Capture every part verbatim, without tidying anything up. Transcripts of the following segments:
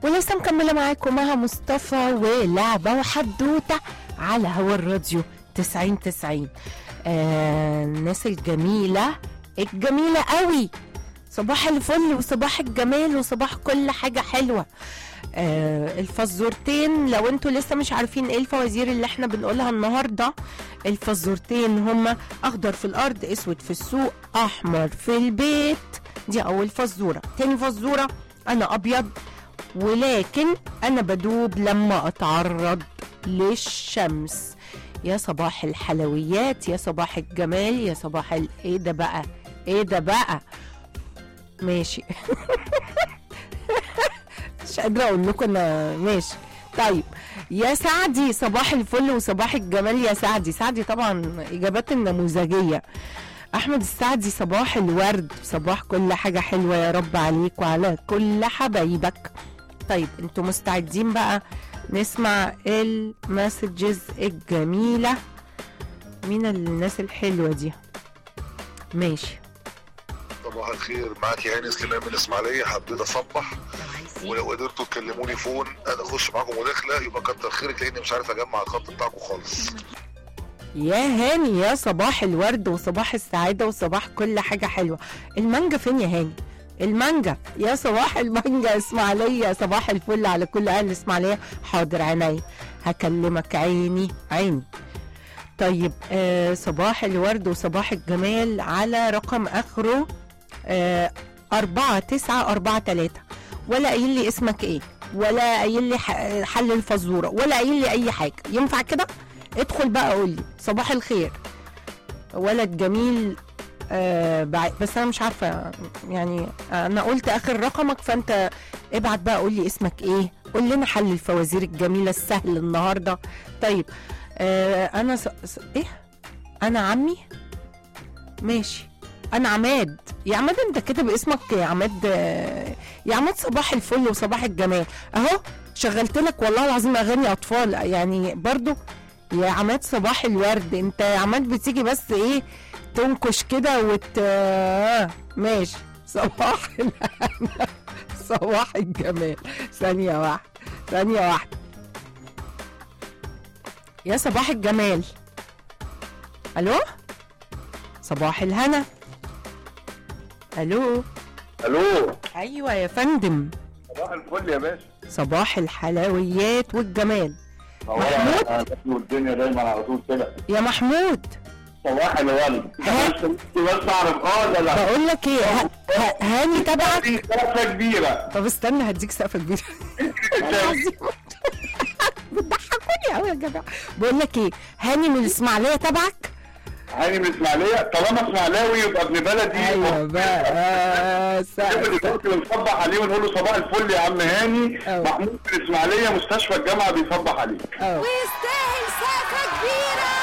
ولسه مكملة معاكم مها مصطفى ولعبة وحدوتة على هوا الراديو تسعين تسعين. آه الناس الجميلة الجميلة قوي، صباح الفل وصباح الجمال وصباح كل حاجة حلوة. آه الفزورتين لو انتوا لسه مش عارفين ايه الفوازير اللي احنا بنقولها النهاردة، الفزورتين هما اخضر في الارض اسود في السوق احمر في البيت، دي اول فزورة. تاني فزورة انا ابيض ولكن انا بدوب لما اتعرض للشمس. يا صباح الحلويات، يا صباح الجمال، يا صباح ال... ايه ده بقى، ايه ده بقى، ماشي. مش قادرة اقول لكم انا ماشي. طيب يا سعدي صباح الفل وصباح الجمال يا سعدي. سعدي طبعا اجابات النموذجية. احمد السعدي صباح الورد، صباح كل حاجة حلوة يا رب عليك وعلى كل حبايبك. طيب انتوا مستعدين بقى نسمع المسجز الجميلة؟ مين الناس الحلوة دي؟ ماشي. صباح الخير، معاك هاني سليمان من الاسماعيليه. حبيت اصبح ولو قدرتوا تكلموني فون انا اخش معاكم مداخله يبقى كتر خيرك، لاني مش عارف اجمع الخط بتاعكم خالص. يا هاني يا صباح الورد وصباح السعادة وصباح كل حاجة حلوة. المانجا فين يا هاني؟ المانجا، يا صباح المانجا اسماعيلية، صباح الفل على كل اهل اسماعيلية. حاضر عيني هكلمك، عيني عيني. طيب آه صباح الورد وصباح الجمال على رقم اخره آه أربعة تسعة أربعة تلاتة. ولا قايل لي اسمك ايه، ولا قايل لي حل الفزورة، ولا قايل لي اي حاجة. ينفع كده؟ ادخل بقى قول لي صباح الخير ولد جميل. آه بس انا مش عارفه يعني، انا قلت اخر رقمك، فانت ابعت بقى قول لي اسمك ايه، قول لنا حل الفوازير الجميله السهل النهارده. طيب آه انا س... س... ايه انا عمي، ماشي. انا عماد. يا عماد انت كده باسمك يا عماد. آه يا عماد صباح الفل وصباح الجمال. اهو شغلت لك والله العظيم اغاني اطفال يعني برضو يا عماد. صباح الورد. انت يا عماد بتيجي بس ايه تنكش كده وت ماشي. صباح الهنا صباح الجمال. ثانية واحدة ثانية واحدة يا صباح الجمال. الو صباح الهنا. الو الو ايوه يا فندم. صباح الفل يا باشا. صباح الحلويات والجمال. محمود والدنيا دايما على طول كده يا محمود. صباح الورد. بس اعرف اه لا لا بقول لك ايه، ه... ه... هاني تبعك. سقفه كبيره. طب استنى هديك سقفه كبيره. بتضحكوني قوي يا جماعه. بقول لك ايه، هاني من الاسماعيليه تبعك. هاني من الاسماعيليه، طالما اسماعيلاوي يبقى ابن بلدي. ايوه بقى ممكن نصبح عليه ونقول له صباح الفل يا عم هاني. أوه. محمود من الاسماعيليه مستشفى الجامعه بيصبح عليك ويستاهل سقفه كبيره.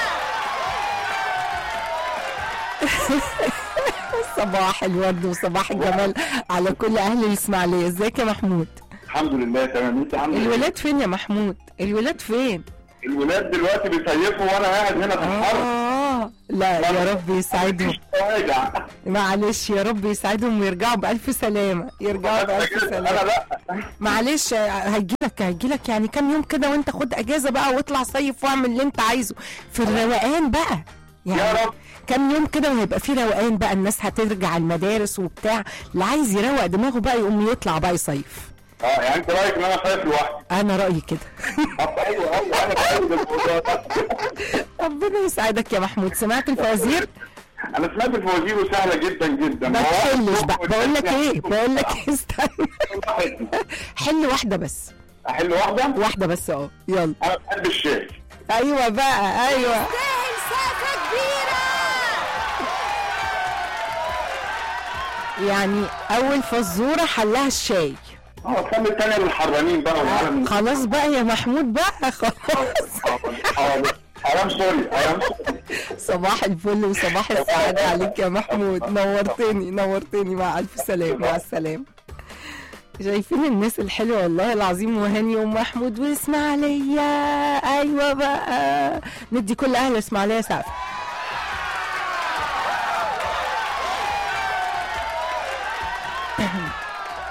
صباح الورد وصباح الجمال على كل اهل الاسماعيليه. ازيك يا محمود؟ الحمد لله تمام. انت عامل ايه؟ الولاد فين يا محمود؟ الولاد فين؟ الولاد دلوقتي بيصيفوا وانا قاعد هنا في الحر. اه لا يا رب يسعدهم. معلش يا رب يسعدهم ويرجعوا بألف سلامة، يرجعوا بألف سلامة. انا لا معلش هيجيلك هيجيلك يعني كام يوم كده وانت خد اجازة بقى واطلع صيف واعمل اللي انت عايزه في الروقان بقى يعني. يا رب كام يوم كده وهيبقى في روقان بقى، الناس هترجع المدارس وبتاع، اللي عايز يروق دماغه بقى يقوم يطلع بقى يصيف. اه يعني انت رايك ان انا صيف لوحدي؟ انا رايي كده. ايوه ايوه انا بحب الموضوع ده. ربنا يسعدك يا محمود. سمعت الفوازير؟ انا سمعت الفوازير وسهله جدا جدا. ما تحلش بقى. بقول لك ايه بقول لك ايه استنى. حل واحده بس. احل واحده واحده بس اه يلا. انا بحب الشاي. ايوه بقى ايوه. يستاهل سقفه كبيره. يعني اول فزوره حلها الشاي. اه خلي الثانيه للحرانين بقى والعالم. خلاص بقى يا محمود بقى خلاص. حرام سوري حرام سوري. صباح الفل وصباح السعادة عليك يا محمود. نورتني نورتني. مع ألف سلام. مع السلامة. شايفين الناس الحلوة والله العظيم. وهاني ومحمود واسماعيلية. أيوة بقى ندي كل أهل اسماعيلية سقف.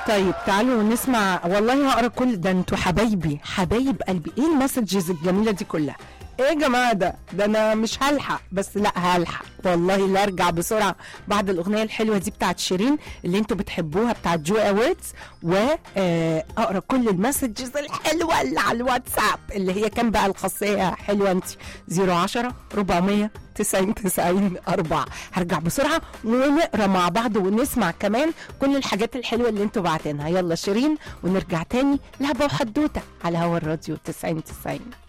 طيب تعالوا نسمع، والله هقرا كل ده، انتوا حبايبي حبايب قلبي. ايه المسجز الجميله دي كلها؟ ايه يا جماعه ده ده انا مش هلحق، بس لا هلحق والله، لا ارجع بسرعه بعد الاغنيه الحلوه دي بتاعت شيرين اللي انتوا بتحبوها بتاعت جو اووردز، واقرا كل المسجز الحلوه اللي على الواتساب اللي هي كان بقى الخاصيه حلوه انت صفر عشرة أربعمية تسعين تسعين أربعة. هرجع بسرعه ونقرا مع بعض ونسمع كمان كل الحاجات الحلوه اللي انتوا بعتينها. يلا شيرين ونرجع تاني لعبه وحدوته على هوا الراديو تسعين تسعين.